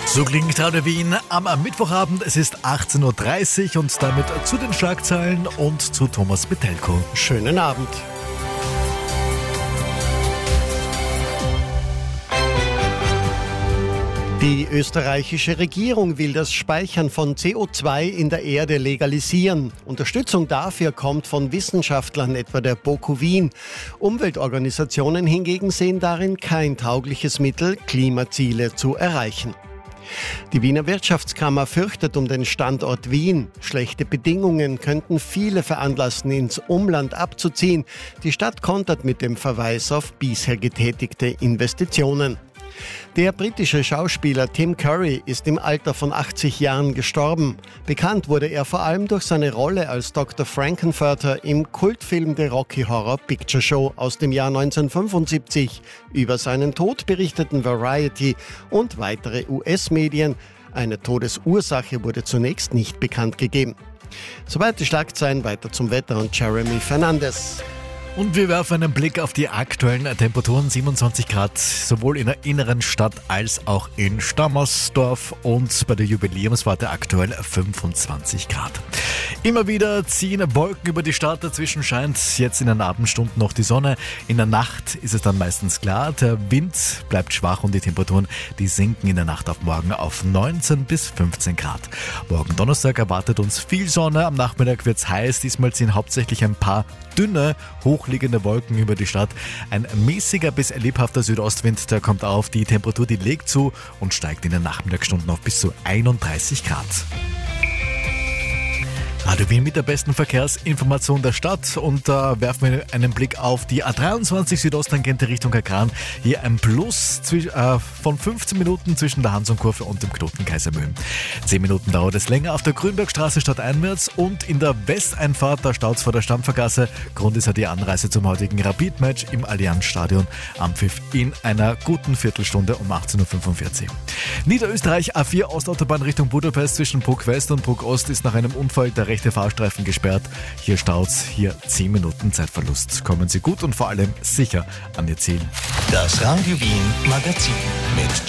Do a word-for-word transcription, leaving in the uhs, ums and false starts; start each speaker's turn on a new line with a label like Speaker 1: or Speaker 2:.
Speaker 1: So klingt Radio Wien am Mittwochabend. Es ist achtzehn Uhr dreißig und damit zu den Schlagzeilen und zu Thomas Metelko.
Speaker 2: Schönen Abend. Die österreichische Regierung will das Speichern von C O zwei in der Erde legalisieren. Unterstützung dafür kommt von Wissenschaftlern, etwa der BOKU Wien. Umweltorganisationen hingegen sehen darin kein taugliches Mittel, Klimaziele zu erreichen. Die Wiener Wirtschaftskammer fürchtet um den Standort Wien. Schlechte Bedingungen könnten viele veranlassen, ins Umland abzuziehen. Die Stadt kontert mit dem Verweis auf bisher getätigte Investitionen. Der britische Schauspieler Tim Curry ist im Alter von achtzig Jahren gestorben. Bekannt wurde er vor allem durch seine Rolle als Doktor Frankenfurter im Kultfilm The Rocky Horror Picture Show aus dem Jahr neunzehnhundertfünfundsiebzig. Über seinen Tod berichteten Variety und weitere U S-Medien. Eine Todesursache wurde zunächst nicht bekannt gegeben. Soweit die Schlagzeilen, weiter zum Wetter und Jeremy Fernandes.
Speaker 1: Und wir werfen einen Blick auf die aktuellen Temperaturen. siebenundzwanzig Grad sowohl in der inneren Stadt als auch in Stammersdorf und bei der Jubiläumswarte aktuell fünfundzwanzig Grad. Immer wieder ziehen Wolken über die Stadt, dazwischen scheint jetzt in den Abendstunden noch die Sonne. In der Nacht ist es dann meistens klar, der Wind bleibt schwach und die Temperaturen, die sinken in der Nacht auf morgen auf neunzehn bis fünfzehn Grad. Morgen Donnerstag erwartet uns viel Sonne, am Nachmittag wird es heiß, diesmal ziehen hauptsächlich ein paar dünne, hochliegende Wolken über die Stadt. Ein mäßiger bis lebhafter Südostwind, der kommt auf, die Temperatur, die legt zu und steigt in den Nachmittagsstunden auf bis zu einunddreißig Grad. Radio Wien mit der besten Verkehrsinformation der Stadt und da äh, werfen wir einen Blick auf die A dreiundzwanzig Südosttangente Richtung Kagran. Hier ein Plus zwisch, äh, von fünfzehn Minuten zwischen der Hansonkurve und dem Knoten Kaisermühlen. zehn Minuten dauert es länger auf der Grünbergstraße stadteinwärts und in der Westeinfahrt, da staut's vor der Stampfergasse. Grund ist ja die Anreise zum heutigen Rapid-Match im Allianzstadion. Anpfiff in einer guten Viertelstunde um achtzehn Uhr fünfundvierzig. Niederösterreich A vier Ostautobahn Richtung Budapest zwischen Bruck West und Bruck Ost ist nach einem Unfall der rechte Fahrstreifen gesperrt. Hier staut's, hier zehn Minuten Zeitverlust. Kommen Sie gut und vor allem sicher an Ihr Ziel.
Speaker 3: Das Radio Wien Magazin mit